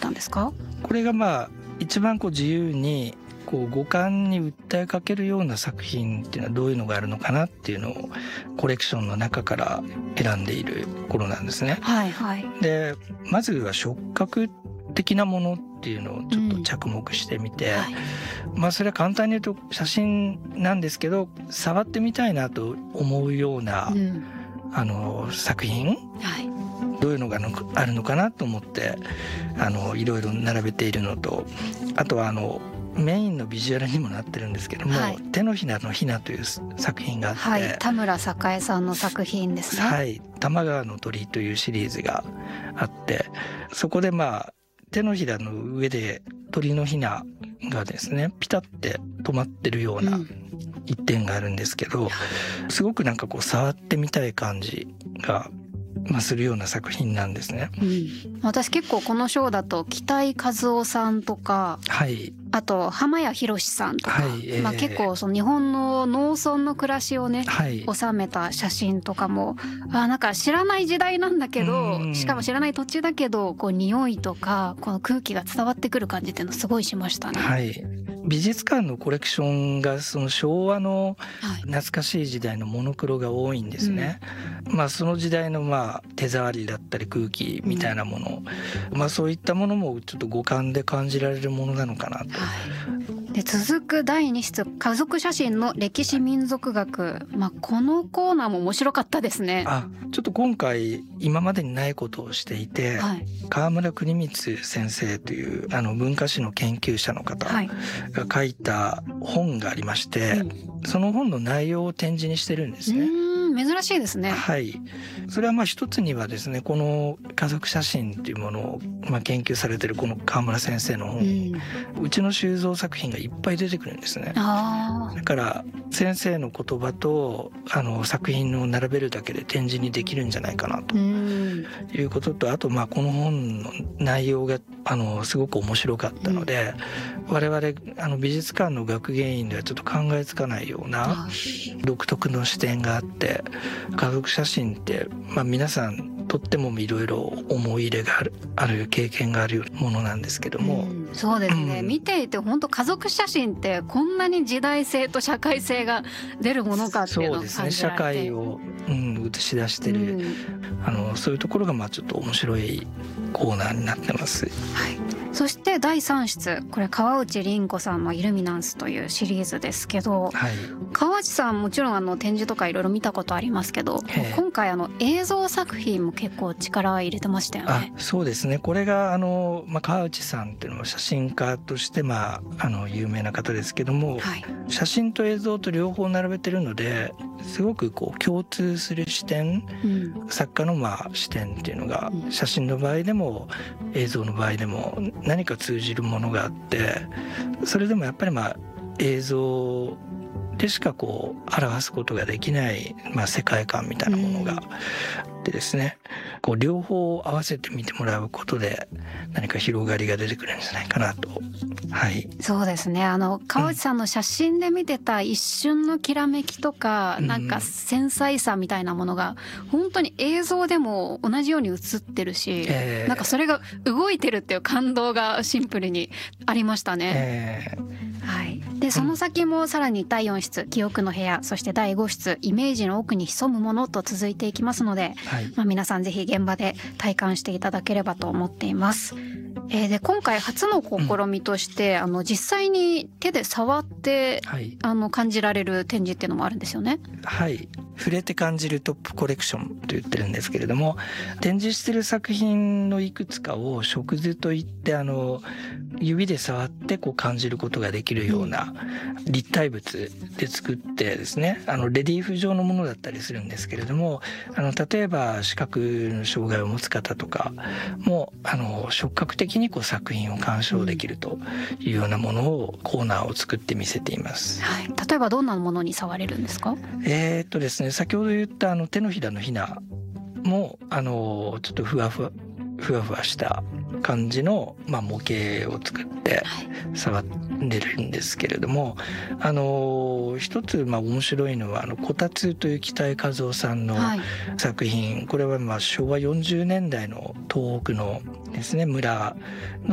ったんですか？ これが一番自由に五感に訴えかけるような作品っていうのはどういうのがあるのかなっていうのをコレクションの中から選んでいる頃なんですね。 はいはい。 でまずは触覚的なものっていうのをちょっと着目してみて、それは簡単に言うと写真なんですけど、触ってみたいなと思うような、作品、どういうのがあるのかなと思っていろいろ並べているのと、あとはメインのビジュアルにもなってるんですけども、手のひらのひなという作品があって、 田村栄さんの作品ですね。 多摩川の鳥というシリーズがあって、そこで手のひらの上で鳥のひながですねピタって止まってるような一点があるんですけど、すごく触ってみたい感じがするような作品なんですね。 私結構このショーだと北井和夫さんとか、あと浜谷博さんとか、結構その日本の農村の暮らしをね、収めた写真とかもなんか知らない時代なんだけど、しかも知らない土地だけど匂いとかこの空気が伝わってくる感じっていうのすごいしましたね。 美術館のコレクションがその昭和の懐かしい時代のモノクロが多いんですね。その時代の手触りだったり空気みたいなもの、そういったものもちょっと五感で感じられるものなのかなと。 で続く第2室、家族写真の歴史民族学、このコーナーも面白かったですね。 ちょっと今回今までにないことをしていて、川村国光先生という文化史の研究者の方が書いた本がありまして、その本の内容を展示にしてるんですね。 珍しいですね。 それは一つにはですね、この家族写真っていうものを研究されてるこの川村先生の本、うちの収蔵作品がいっぱい出てくるんですね。だから先生の言葉と作品を並べるだけで展示にできるんじゃないかなということと、あとこの本の内容がすごく面白かったので、我々美術館の学芸員ではちょっと考えつかないような独特の視点があって、家族写真って皆さんとってもいろいろ思い入れがある経験があるものなんですけども、 そうですね、見ていて本当家族写真ってこんなに時代性と社会性が出るものかっていうのを感じられて、 社会を、映し出してる、そういうところがちょっと面白いコーナーになってます。 そして第3室、これ川内凛子さんのイルミナンスというシリーズですけど、川内さんもちろん展示とかいろいろ見たことありますけど、今回映像作品も結構力入れてましたよね。 そうですね。これが川内さんっていうのは写真家として有名な方ですけども、写真と映像と両方並べてるのですごく共通する視点、作家の視点っていうのが写真の場合でも映像の場合でも何か通じるものがあって、それでもやっぱり映像でしか表すことができない、世界観みたいなものがあってですね、両方合わせて見てもらうことで何か広がりが出てくるんじゃないかなと。 そうですね。川内さんの写真で見てた一瞬のきらめきとか、なんか繊細さみたいなものが本当に映像でも同じように映ってるし、なんかそれが動いてるっていう感動がシンプルにありましたね。でその先もさらに第4室、記憶の部屋、そして第5室、イメージの奥に潜むものと続いていきますので、皆さんぜひ現場で体感していただければと思っています。で今回初の試みとして、実際に手で触って、感じられる展示っていうのもあるんですよね。 触れて感じるトップコレクションと言ってるんですけれども、展示してる作品のいくつかを触図といって、指で触って感じることができるような立体物で作ってですね、レリーフ状のものだったりするんですけれども、例えば視覚の障害を持つ方とかも触覚的に作品を鑑賞できるというようなものをコーナーを作って見せています。 例えばどんなものに触れるんですか？ ですね、先ほど言った手のひらのひなもちょっとふわふわした感じの、模型を作って触れるんですけれども、一つ面白いのはこたつという北井和夫さんの作品、これは昭和40年代の東北のですね村の